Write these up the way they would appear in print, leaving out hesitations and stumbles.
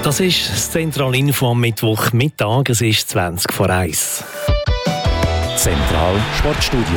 Das ist das Zentralinfo am Mittwochmittag. Es ist 20:01. Zentral Sportstudio.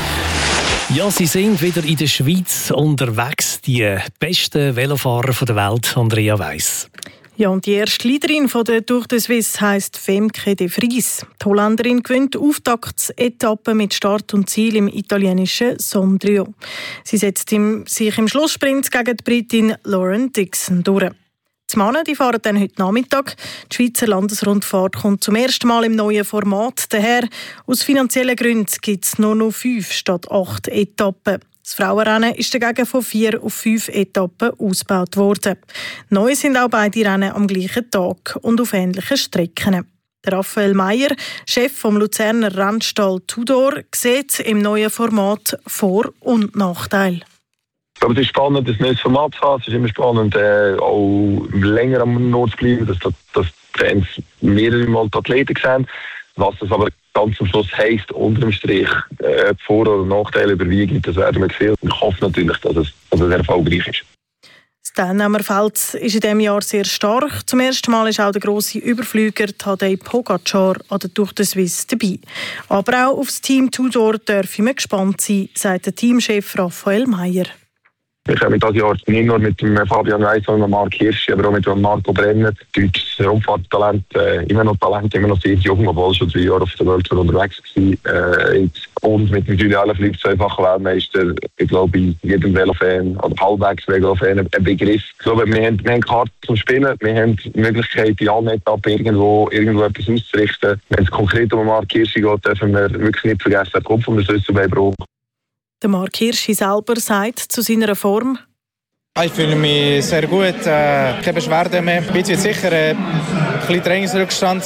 Ja, sie sind wieder in der Schweiz unterwegs, die besten Velofahrer der Welt, Andrea Weiss. Ja, und die erste Leaderin von der Tour de Suisse heisst Femke de Vries. Die Holländerin gewinnt die Auftaktsetappe mit Start und Ziel im italienischen Sondrio. Sie setzt sich im Schlusssprint gegen die Britin Lauren Dixon durch. Die Männer fahren dann heute Nachmittag. Die Schweizer Landesrundfahrt kommt zum ersten Mal im neuen Format daher. Aus finanziellen Gründen gibt es nur noch 5 statt 8 Etappen. Das Frauenrennen ist dagegen von 4 auf 5 Etappen ausgebaut worden. Neu sind auch beide Rennen am gleichen Tag und auf ähnlichen Strecken. Der Raphael Meyer, Chef vom Luzerner Rennstall Tudor, sieht im neuen Format Vor- und Nachteile. Aber es ist spannend, ein neues Format zu haben. Es ist immer spannend, auch länger am Nord zu bleiben, dass Fans mehrere Mal die Athleten sehen. Was das aber ganz am Schluss heisst, unter dem Strich, Vor- oder Nachteile überwiegen, das werden wir sehen. Ich hoffe natürlich, dass es erfolgreich ist. Das Teilnehmerfeld ist in diesem Jahr sehr stark. Zum ersten Mal ist auch der grosse Überflüger Tadej Pogacar an der Tour de Suisse dabei. Aber auch auf das Team Tudor dürfen wir gespannt sein, sagt der Teamchef Raphael Meyer. Wir kommen dieses Jahr nicht nur mit dem Fabian Weiss, sondern Marc Hirschi, aber auch mit dem Marco Brenner. Deutsches Rundfahrttalent, immer noch sehr jung, obwohl schon 3 Jahre auf der Welt unterwegs war. Und mit dem Julian Alaphilippe, zweifacher Weltmeister, ich glaube, in jedem Velofan oder halbwegs Velofan ein Begriff. Ich glaube, wir haben Karten zum Spielen, wir haben die Möglichkeit, in allen Etappen irgendwo etwas auszurichten. Wenn es konkret um Marc Hirschi geht, dürfen wir wirklich nicht vergessen, der Kopf von der Süsselbeibruch. Der Marc Hirschi selber sagt zu seiner Form: Ich fühle mich sehr gut, keine Beschwerden mehr. Ich bin jetzt sicher ein bisschen Trainingsrückstand,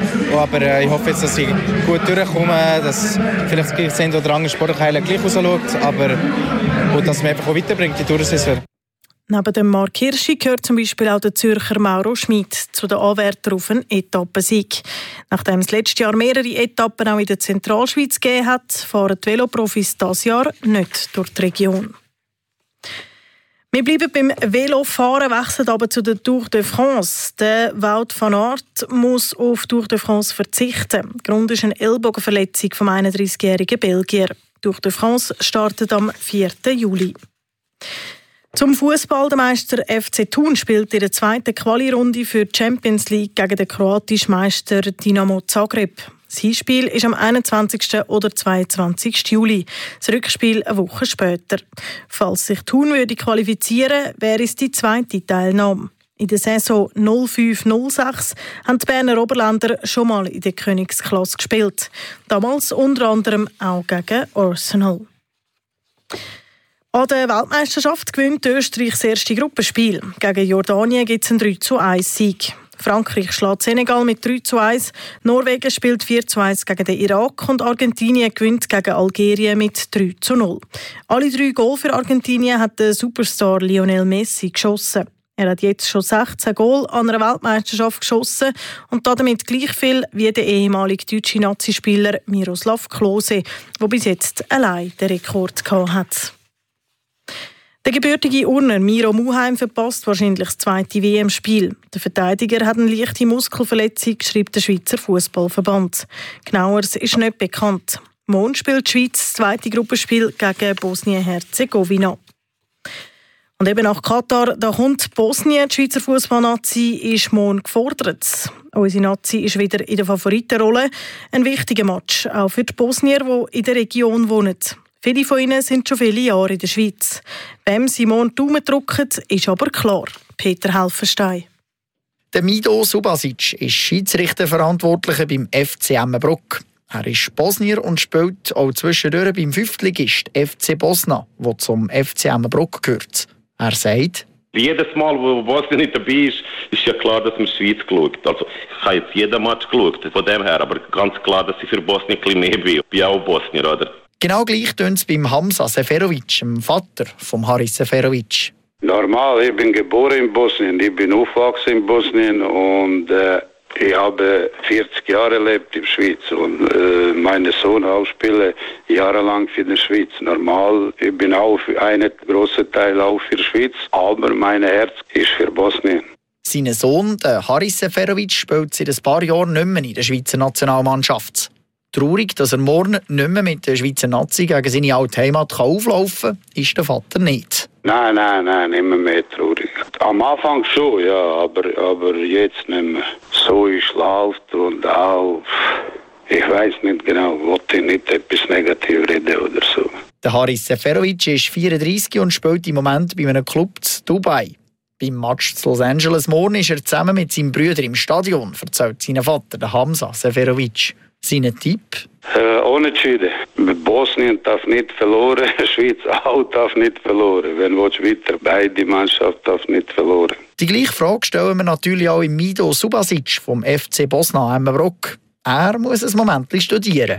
aber ich hoffe jetzt, dass ich gut durchkomme, dass vielleicht das ein oder andere Sporthighlight gleich rausschaut, aber gut, dass es mich einfach auch weiterbringt, die Toursaison. Neben dem Marc Hirschi gehört zum Beispiel auch der Zürcher Mauro Schmid zu den Anwärtern auf einen Etappensieg. Nachdem es letztes Jahr mehrere Etappen auch in der Zentralschweiz gegeben hat, fahren die Veloprofis dieses Jahr nicht durch die Region. Wir bleiben beim Velofahren, wechseln aber zu der Tour de France. Der Wout van Aert muss auf Tour de France verzichten. Grund ist eine Ellbogenverletzung vom 31-jährigen Belgier. Tour de France startet am 4. Juli. Zum Fußball: Der Meister FC Thun spielt in der zweiten Quali-Runde für die Champions League gegen den kroatischen Meister Dinamo Zagreb. Das Hinspiel ist am 21. oder 22. Juli. Das Rückspiel eine Woche später. Falls sich Thun qualifizieren würde, wäre es die zweite Teilnahme. In der Saison 05/06 haben die Berner Oberländer schon mal in der Königsklasse gespielt. Damals unter anderem auch gegen Arsenal. An der Weltmeisterschaft gewinnt Österreich das erste Gruppenspiel. Gegen Jordanien gibt es einen 3:1-Sieg. Frankreich schlägt Senegal mit 3:1. Norwegen spielt 4:1 gegen den Irak und Argentinien gewinnt gegen Algerien mit 3:0. Alle 3 Goal für Argentinien hat der Superstar Lionel Messi geschossen. Er hat jetzt schon 16 Goal an einer Weltmeisterschaft geschossen und damit gleich viel wie der ehemalige deutsche Nazispieler Miroslav Klose, der bis jetzt allein den Rekord hat. Der gebürtige Urner Miro Muheim verpasst wahrscheinlich das zweite WM-Spiel. Der Verteidiger hat eine leichte Muskelverletzung, schreibt der Schweizer Fußballverband. Genaueres ist nicht bekannt. Morgen spielt die Schweiz das zweite Gruppenspiel gegen Bosnien-Herzegowina. Und eben nach Katar, da kommt Bosnien. Die Schweizer Fußballnazi ist morgen gefordert. Unsere Nazi ist wieder in der Favoritenrolle. Ein wichtiger Match, auch für die Bosnier, die in der Region wohnen. Viele von ihnen sind schon viele Jahre in der Schweiz. Wem sie morgen die Daumen drücken, ist aber klar. Peter Helfenstein. Der Mido Subasic ist Schiedsrichterverantwortlicher beim FC Emmenbruck. Er ist Bosnier und spielt auch zwischendurch beim Fünftligist FC Bosna, der zum FC Emmenbruck gehört. Er sagt: Jedes Mal, wo Bosnien nicht dabei ist ja klar, dass man die Schweiz schaut. Also, ich habe jetzt jeden Match geschaut, von dem her, aber ganz klar, dass ich für Bosnien ein bisschen mehr bin. Ich bin auch Bosnier, oder? Genau gleich tönt es beim Hamza Seferovic, dem Vater von Haris Seferovic. Normal, ich bin geboren in Bosnien, ich bin aufgewachsen in Bosnien und ich habe 40 Jahre gelebt in der Schweiz und meine Sohn auch spiele jahrelang für die Schweiz. Normal, ich bin auch für einen großen Teil auch für die Schweiz, aber mein Herz ist für Bosnien. Sein Sohn, der Haris Seferovic, spielt seit ein paar Jahren nicht mehr in der Schweizer Nationalmannschaft. Traurig, dass er morgen nicht mehr mit der Schweizer Nazi gegen seine alte Heimat auflaufen kann, ist der Vater nicht. Nein, immer mehr traurig. Am Anfang schon, ja, aber jetzt nicht mehr. So ist läuft und auch, ich weiß nicht genau, wollte nicht etwas Negatives reden oder so. Der Haris Seferovic ist 34 und spielt im Moment bei einem Club in Dubai. Beim Match in Los Angeles morgen ist er zusammen mit seinem Bruder im Stadion, erzählt sein Vater, der Hamza Seferovic. Sein Tipp? Unentschieden. Bosnien darf nicht verloren, Schweiz auch darf nicht verloren. Wenn du weiter, beide Mannschaft darf nicht verloren. Die gleiche Frage stellen wir natürlich auch im Mido Subasic vom FC Bosna Emmenbrock. Er muss ein Moment studieren.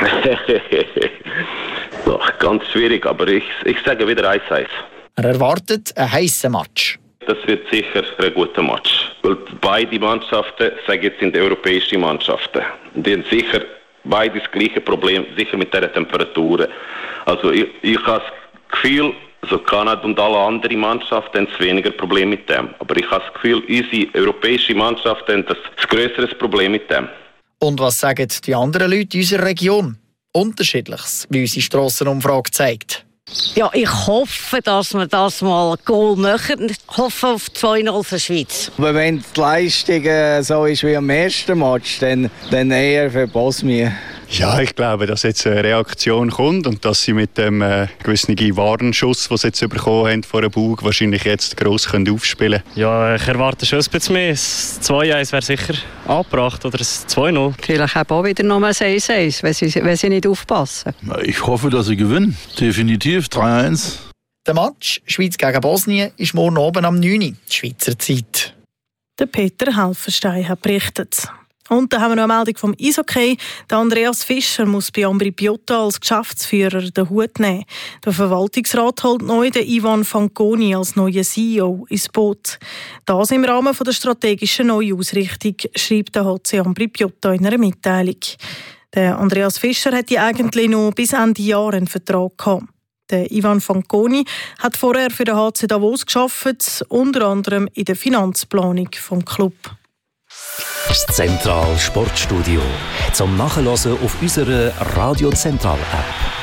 Doch, ganz schwierig, aber ich sage wieder 1-1. Er erwartet einen heissen Match. Das wird sicher ein guter Match. Weil beide Mannschaften, sind europäische Mannschaften. Die haben sicher beide das gleiche Problem, sicher mit dieser Temperatur. Also ich habe das Gefühl, also Kanada und alle anderen Mannschaften haben weniger Problem mit dem. Aber ich habe das Gefühl, unsere europäische Mannschaften haben ein grösseres Problem mit dem. Und was sagen die anderen Leute in unserer Region? Unterschiedliches, wie unsere Strassenumfrage zeigt. Ja, ich hoffe, dass wir das mal Goal machen. Ich hoffe auf 2-0 für die Schweiz. Aber wenn die Leistung so ist wie am ersten Match, dann eher für Bosnien. Ja, ich glaube, dass jetzt eine Reaktion kommt und dass sie mit dem gewissen Warnschuss, den sie jetzt bekommen haben vor dem Bug, wahrscheinlich jetzt gross aufspielen können. Ja, ich erwarte schon ein bisschen mehr. Das 2-1 wäre sicher angebracht oder das 2-0. Vielleicht auch wieder nochmal 1-1, wenn sie nicht aufpassen. Ich hoffe, dass sie gewinnen. Definitiv 3-1. Der Match Schweiz gegen Bosnien ist morgen oben am 9 Uhr, Schweizer Zeit. Der Peter Helfenstein hat berichtet. Und dann haben wir noch eine Meldung vom Eishockey. Der Andreas Fischer muss bei Ambri Piotta als Geschäftsführer den Hut nehmen. Der Verwaltungsrat holt neu den Ivan Fanconi als neuen CEO ins Boot. Das im Rahmen der strategischen Neuausrichtung, schreibt der HC Ambri Piotta in einer Mitteilung. Der Andreas Fischer hätte eigentlich noch bis Ende Jahr einen Vertrag gehabt. Der Ivan Fanconi hat vorher für den HC Davos gearbeitet, unter anderem in der Finanzplanung des Clubs. Das Zentral Sportstudio zum Nachhören auf unserer Radio Zentral App.